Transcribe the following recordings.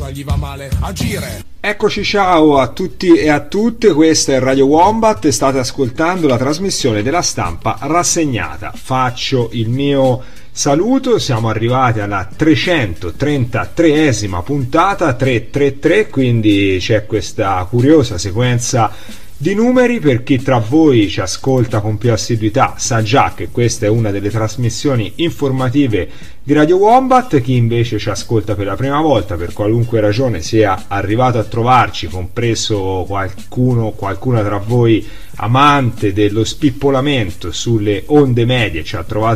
cosa gli va male agire. Eccoci, ciao a tutti e a tutte, questa è Radio Wombat e state ascoltando la trasmissione della stampa rassegnata. Faccio il mio saluto, siamo arrivati alla 333esima puntata, 333, quindi c'è questa curiosa sequenza di numeri. Per chi tra voi ci ascolta con più assiduità sa già che questa è una delle trasmissioni informative di Radio Wombat. Chi invece ci ascolta per la prima volta, per qualunque ragione sia arrivato a trovarci, compreso qualcuna tra voi amante dello spippolamento sulle onde medie, ci ha trovato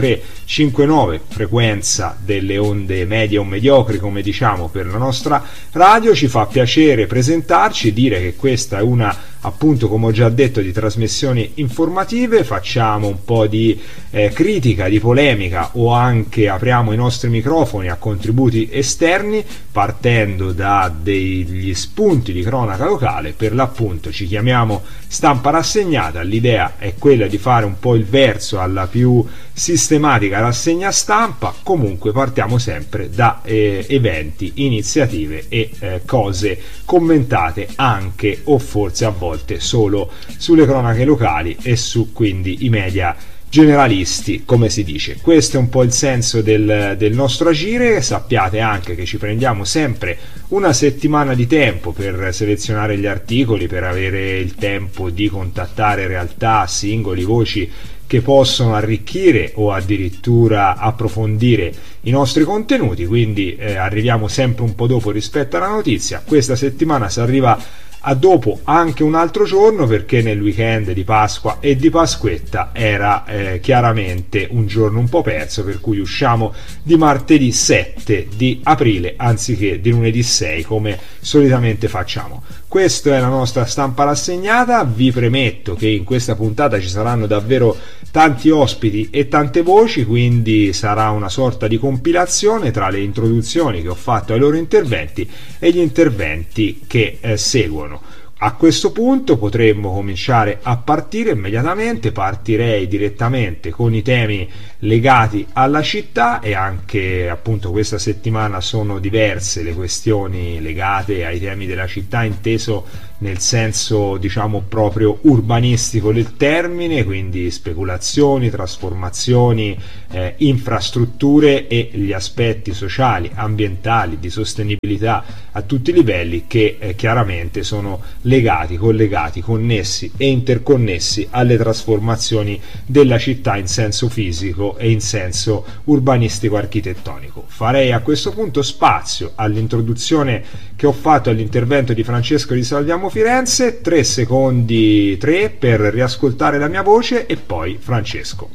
all'1359, frequenza delle onde medie o mediocri come diciamo per la nostra radio, ci fa piacere presentarci, dire che questa è una, appunto come ho già detto, di trasmissioni informative. Facciamo un po' di critica, di polemica, o anche apriamo i nostri microfoni a contributi esterni partendo da degli spunti di cronaca locale. Per l'appunto ci chiamiamo Stampa Rassegnata, l'idea è quella di fare un po' il verso alla più sistematica rassegna stampa. Comunque partiamo sempre da eventi, iniziative e cose commentate anche o forse a volte solo sulle cronache locali e su quindi i media generalisti, come si dice. Questo è un po' il senso del nostro agire. Sappiate anche che ci prendiamo sempre una settimana di tempo per selezionare gli articoli, per avere il tempo di contattare realtà, singoli, voci che possono arricchire o addirittura approfondire i nostri contenuti, quindi arriviamo sempre un po' dopo rispetto alla notizia. Questa settimana si arriva a dopo anche un altro giorno, perché nel weekend di Pasqua e di Pasquetta era chiaramente un giorno un po' perso, per cui usciamo di martedì 7 di aprile anziché di lunedì 6 come solitamente facciamo. Questa è la nostra stampa rassegnata. Vi premetto che in questa puntata ci saranno davvero tanti ospiti e tante voci, quindi sarà una sorta di compilazione tra le introduzioni che ho fatto ai loro interventi e gli interventi che seguono. A questo punto potremmo cominciare a partire immediatamente. Partirei direttamente con i temi legati alla città, e anche appunto questa settimana sono diverse le questioni legate ai temi della città, inteso nel senso diciamo proprio urbanistico del termine, quindi speculazioni, trasformazioni, infrastrutture e gli aspetti sociali, ambientali, di sostenibilità a tutti i livelli che chiaramente sono legati, collegati, connessi e interconnessi alle trasformazioni della città in senso fisico e in senso urbanistico-architettonico. Farei a questo punto spazio all'introduzione che ho fatto all'intervento di Francesco di Salviamo Firenze, 3 secondi, 3 per riascoltare la mia voce e poi Francesco.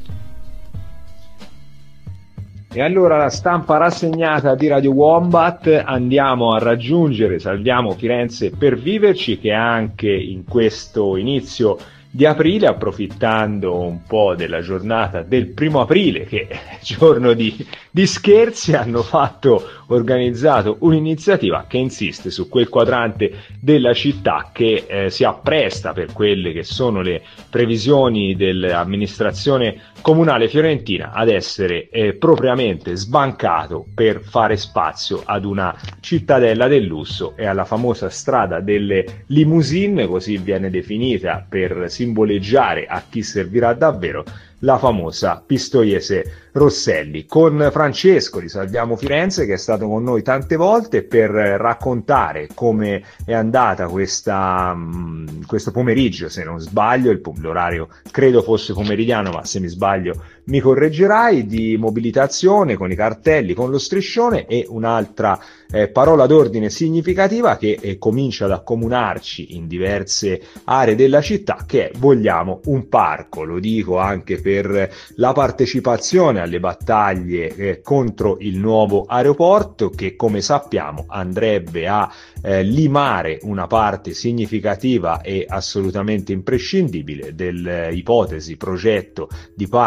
E allora la stampa rassegnata di Radio Wombat, andiamo a raggiungere Salviamo Firenze per viverci, che anche in questo inizio di aprile, approfittando un po' della giornata del 1° aprile, che è giorno di scherzi, hanno organizzato un'iniziativa che insiste su quel quadrante della città che si appresta, per quelle che sono le previsioni dell'amministrazione comunale fiorentina, ad essere propriamente sbancato per fare spazio ad una cittadella del lusso e alla famosa strada delle limousine, così viene definita per simboleggiare a chi servirà davvero la famosa Pistoiese Rosselli, con Francesco di Salviamo Firenze, che è stato con noi tante volte per raccontare come è andata questo pomeriggio, se non sbaglio, l'orario credo fosse pomeridiano, ma se mi sbaglio mi correggerai, di mobilitazione con i cartelli, con lo striscione, e un'altra parola d'ordine significativa che comincia ad accomunarci in diverse aree della città, che è vogliamo un parco. Lo dico anche per la partecipazione alle battaglie contro il nuovo aeroporto, che come sappiamo andrebbe a limare una parte significativa e assolutamente imprescindibile dell'ipotesi progetto di parco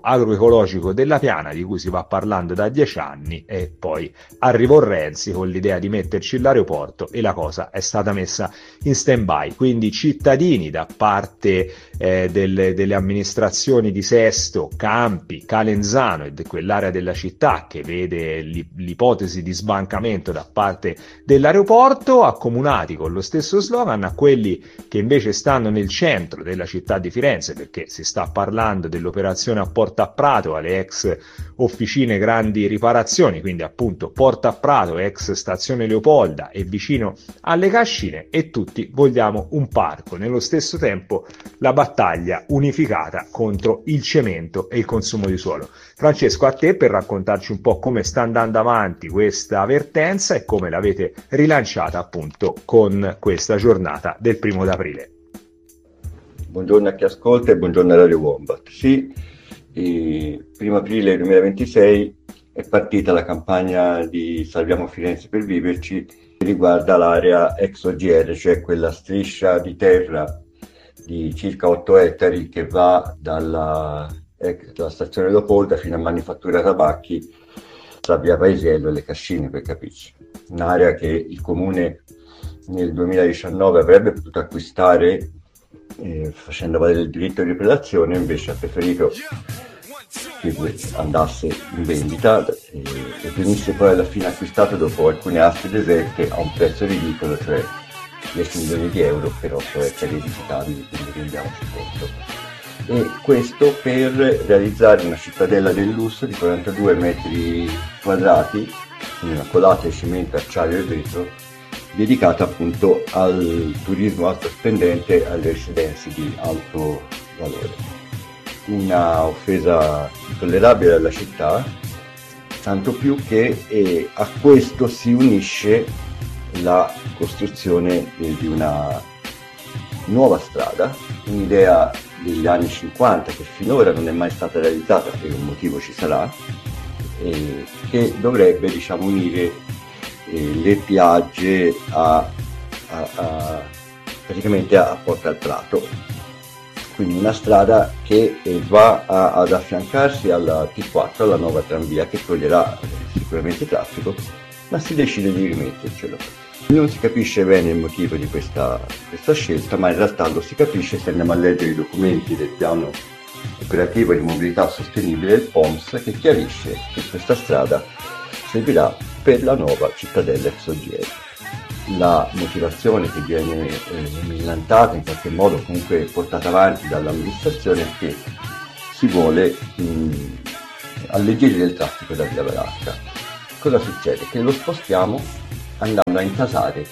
agroecologico della Piana, di cui si va parlando da 10 anni, e poi arrivò Renzi con l'idea di metterci l'aeroporto e la cosa è stata messa in stand-by. Quindi cittadini da parte delle amministrazioni di Sesto, Campi, Calenzano e di quell'area della città che vede l'ipotesi di sbancamento da parte dell'aeroporto, accomunati con lo stesso slogan, a quelli che invece stanno nel centro della città di Firenze, perché si sta parlando dell'operazione a Porta a Prato, alle ex officine grandi riparazioni, quindi appunto Porta a Prato, ex stazione Leopolda e vicino alle Cascine, e tutti vogliamo un parco. Nello stesso tempo la battaglia unificata contro il cemento e il consumo di suolo. Francesco, a te per raccontarci un po' come sta andando avanti questa vertenza e come l'avete rilanciata appunto con questa giornata del 1° aprile. Buongiorno a chi ascolta e buongiorno a Radio Wombat. Sì, il 1° aprile 2026 è partita la campagna di Salviamo Firenze per viverci, che riguarda l'area ex OGR, cioè quella striscia di terra di circa 8 ettari che va dalla stazione Leopolda fino a Manifattura Tabacchi, tra via Paesiello e le Cascine, per capirci. Un'area che il comune nel 2019 avrebbe potuto acquistare facendo valere il diritto di prelazione, invece ha preferito che andasse in vendita e venisse poi alla fine acquistato dopo alcune aste deserte a un prezzo ridicolo, cioè 10 milioni di euro per 8 ettari edificabili, quindi rendiamoci conto. E questo per realizzare una cittadella del lusso di 42 metri quadrati, una colata di cemento, acciaio e vetro, dedicata appunto al turismo alto spendente, alle residenze di alto valore. Una offesa intollerabile alla città, tanto più che a questo si unisce la costruzione di una nuova strada, un'idea degli anni 50 che finora non è mai stata realizzata, e un motivo ci sarà, che dovrebbe, diciamo, unire le spiagge praticamente a Porta al Prato. Quindi una strada che va ad affiancarsi alla T4, alla nuova tranvia, che toglierà sicuramente traffico, ma si decide di rimettercelo. Non si capisce bene il motivo di questa scelta, ma in realtà lo si capisce se andiamo a leggere i documenti del piano operativo di mobilità sostenibile del POMS, che chiarisce che questa strada servirà per la nuova cittadella ex OGR. La motivazione che viene millantata, in qualche modo comunque portata avanti dall'amministrazione, è che si vuole alleggerire il traffico da Via Baracca. Cosa succede? Che lo spostiamo andando a intasare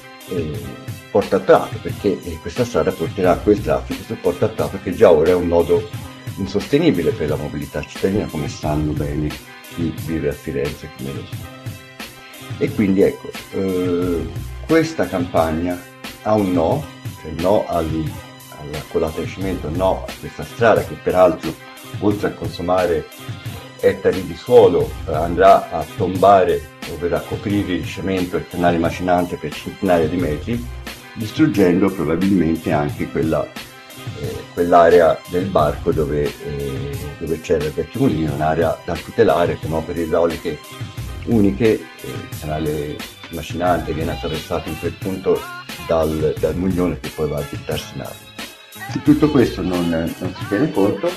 Porta al Prato, perché questa strada porterà quel traffico su Porta al Prato, che già ora è un nodo insostenibile per la mobilità cittadina, come sanno bene chi vive a Firenze come lo so. E quindi ecco, questa campagna ha un no, cioè no alla colata di cemento, no a questa strada che peraltro, oltre a consumare ettari di suolo, andrà a tombare, ovvero a coprire il cemento e il canale macinante per centinaia di metri, distruggendo probabilmente anche quell'area del barco dove c'era il vecchio mulino, un'area da tutelare con opere idrauliche uniche. Il canale macinante viene attraversato in quel punto dal Muglione, che poi va a gettarsi in acqua. Di tutto questo non si tiene conto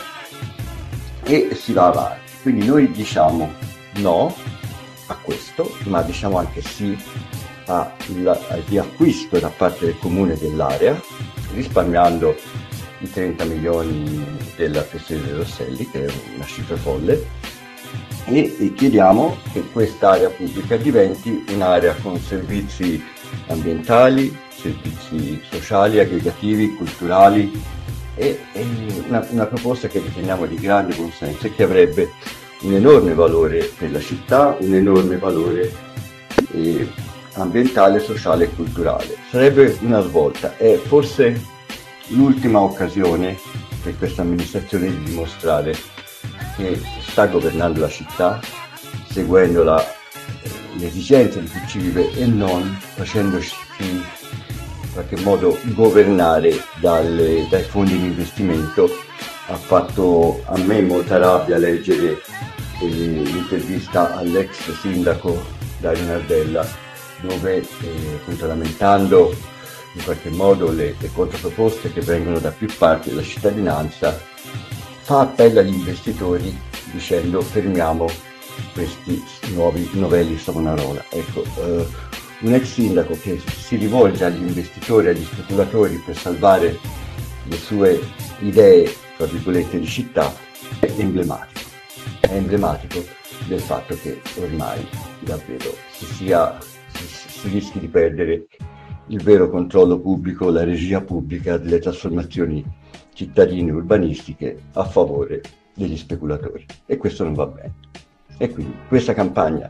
e si va avanti. Quindi noi diciamo no a questo, ma diciamo anche sì di acquisto da parte del comune dell'area, risparmiando i 30 milioni della questione dei Rosselli, che è una cifra folle, e chiediamo che quest'area pubblica diventi un'area con servizi ambientali, servizi sociali, aggregativi, culturali, e una proposta che riteniamo di grande buonsenso e che avrebbe un enorme valore per la città, un enorme valore ambientale, sociale e culturale. Sarebbe una svolta, è forse l'ultima occasione per questa amministrazione di dimostrare che sta governando la città, seguendo le esigenze di chi ci vive e non facendoci in qualche modo governare dai fondi di investimento ha fatto a me molta rabbia leggere l'intervista all'ex sindaco Dario Nardella, dove appunto lamentando in qualche modo le controproposte che vengono da più parti della cittadinanza, fa appello agli investitori dicendo fermiamo questi nuovi novelli Savonarola. Ecco, un ex sindaco che si rivolge agli investitori, agli speculatori per salvare le sue idee, tra virgolette, di città, è emblematico del fatto che ormai davvero si rischi di perdere il vero controllo pubblico, la regia pubblica delle trasformazioni cittadine urbanistiche a favore degli speculatori, e questo non va bene. E quindi questa campagna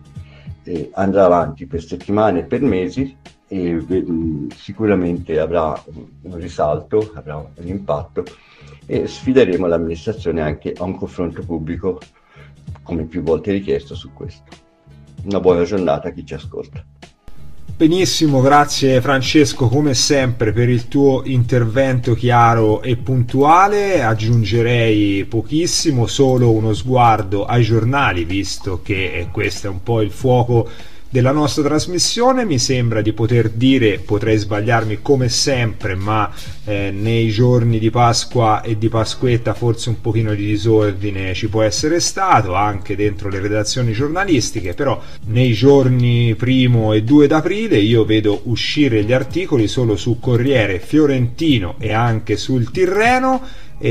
andrà avanti per settimane e per mesi e sicuramente avrà un risalto, avrà un impatto, e sfideremo l'amministrazione anche a un confronto pubblico, come più volte richiesto, su questo. Una buona giornata a chi ci ascolta. Benissimo, grazie Francesco come sempre per il tuo intervento chiaro e puntuale. Aggiungerei pochissimo, solo uno sguardo ai giornali, visto che questo è un po' il fuoco della nostra trasmissione. Mi sembra di poter dire, potrei sbagliarmi come sempre, ma nei giorni di Pasqua e di Pasquetta forse un pochino di disordine ci può essere stato anche dentro le redazioni giornalistiche, però nei giorni 1 e 2 d'aprile io vedo uscire gli articoli solo su Corriere, Fiorentino e anche sul Tirreno.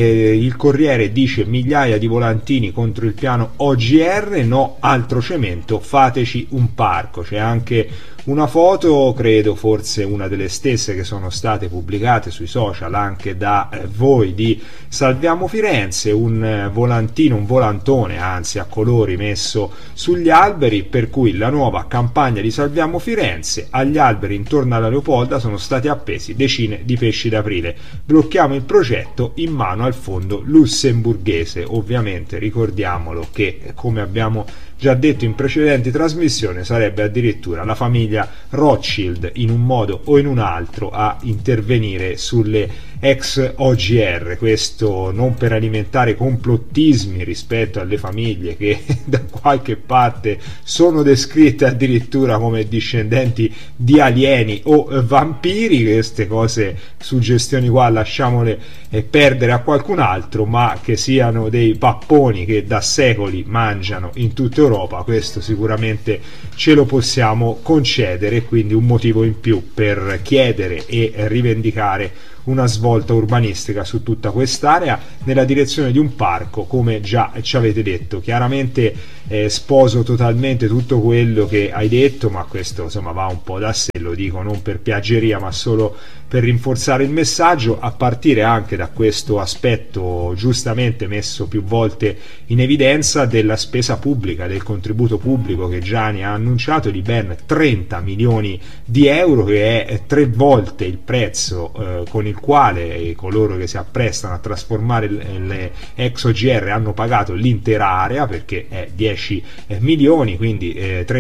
Il Corriere dice migliaia di volantini contro il piano OGR, no altro cemento, fateci un parco. C'è anche una foto, credo forse una delle stesse che sono state pubblicate sui social anche da voi, di Salviamo Firenze, un volantino, un volantone anzi a colori messo sugli alberi, per cui la nuova campagna di Salviamo Firenze: agli alberi intorno alla Leopolda sono stati appesi decine di pesci d'aprile, blocchiamo il progetto in mano al fondo lussemburghese. Ovviamente ricordiamolo che, come abbiamo già detto in precedenti trasmissioni, sarebbe addirittura la famiglia Rothschild in un modo o in un altro a intervenire sulle ex OGR, questo non per alimentare complottismi rispetto alle famiglie che da qualche parte sono descritte addirittura come discendenti di alieni o vampiri. Queste cose, suggestioni qua, lasciamole perdere a qualcun altro, ma che siano dei papponi che da secoli mangiano in tutta Europa, questo sicuramente ce lo possiamo concedere, quindi un motivo in più per chiedere e rivendicare una svolta urbanistica su tutta quest'area nella direzione di un parco, come già ci avete detto. Chiaramente sposo totalmente tutto quello che hai detto, ma questo insomma va un po' da sé, lo dico non per piaggeria ma solo per rinforzare il messaggio, a partire anche da questo aspetto giustamente messo più volte in evidenza della spesa pubblica, del contributo pubblico che Gianni ha annunciato di ben 30 milioni di euro, che è 3 volte il prezzo con il quale coloro che si apprestano a trasformare le ex OGR hanno pagato l'intera area, perché è 10 milioni, quindi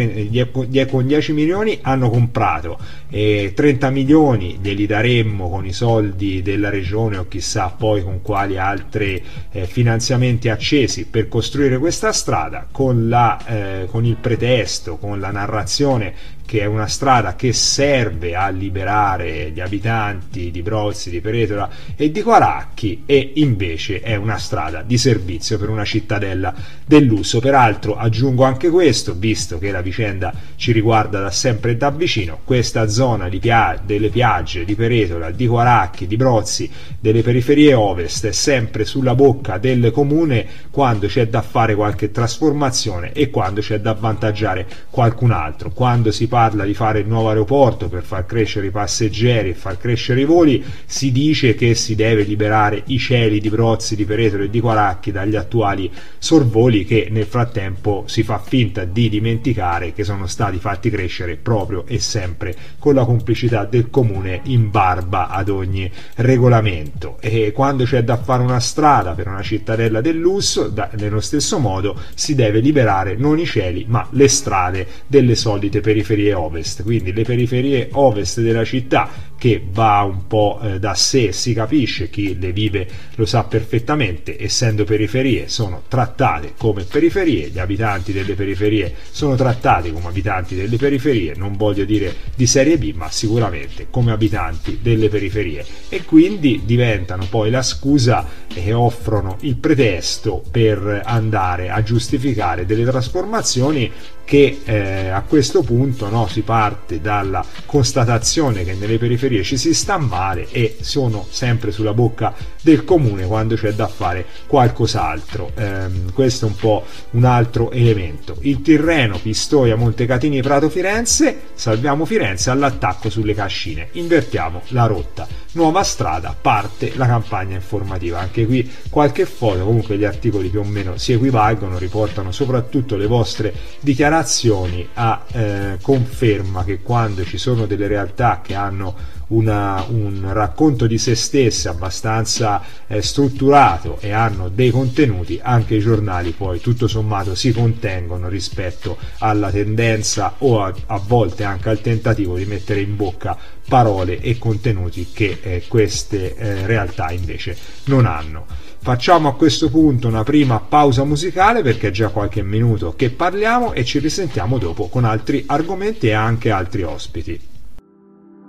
con 10 milioni hanno comprato 30 milioni, glieli daremmo con i soldi della regione o chissà poi con quali altri finanziamenti accesi per costruire questa strada, con il pretesto, con la narrazione che è una strada che serve a liberare gli abitanti di Brozzi, di Peretola e di Quaracchi, e invece è una strada di servizio per una cittadella del lusso. Peraltro aggiungo anche questo, visto che la vicenda ci riguarda da sempre e da vicino: questa zona delle piagge di Peretola, di Quaracchi, di Brozzi, delle periferie ovest è sempre sulla bocca del comune quando c'è da fare qualche trasformazione e quando c'è da avvantaggiare qualcun altro. Quando si parla di fare il nuovo aeroporto per far crescere i passeggeri e far crescere i voli, si dice che si deve liberare i cieli di Brozzi, di Peretola e di Quaracchi dagli attuali sorvoli, che nel frattempo si fa finta di dimenticare che sono stati fatti crescere proprio e sempre con la complicità del comune, in barba ad ogni regolamento. E quando c'è da fare una strada per una cittadella del lusso, nello stesso modo si deve liberare non i cieli ma le strade delle solite periferie ovest. Quindi le periferie ovest della città, che va un po' da sé, si capisce, chi le vive lo sa perfettamente, essendo periferie sono trattate come periferie, gli abitanti delle periferie sono trattati come abitanti delle periferie, non voglio dire di serie B, ma sicuramente come abitanti delle periferie, e quindi diventano poi la scusa e offrono il pretesto per andare a giustificare delle trasformazioni che a questo punto, no, si parte dalla constatazione che nelle periferie ci si sta male e sono sempre sulla bocca del comune quando c'è da fare qualcos'altro. Questo è un po' un altro elemento. Il Tirreno, Pistoia, Montecatini, Prato, Firenze, salviamo Firenze all'attacco sulle Cascine, invertiamo la rotta, nuova strada, parte la campagna informativa. Anche qui qualche foto, comunque gli articoli più o meno si equivalgono, riportano soprattutto le vostre dichiarazioni a conferma che quando ci sono delle realtà che hanno un racconto di se stesse abbastanza strutturato e hanno dei contenuti, anche i giornali poi tutto sommato si contengono rispetto alla tendenza o a volte anche al tentativo di mettere in bocca parole e contenuti che queste realtà invece non hanno. Facciamo a questo punto una prima pausa musicale perché è già qualche minuto che parliamo e ci risentiamo dopo con altri argomenti e anche altri ospiti.